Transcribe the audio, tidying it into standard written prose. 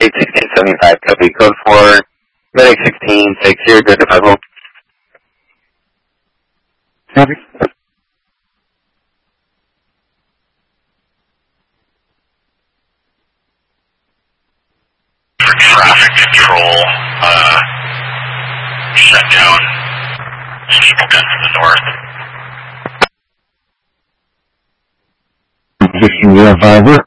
Medic 1675, copy. Code 4, Medic 16, here, good to puzzle. Copy. For traffic control, shut down people gun to the north. Position 05.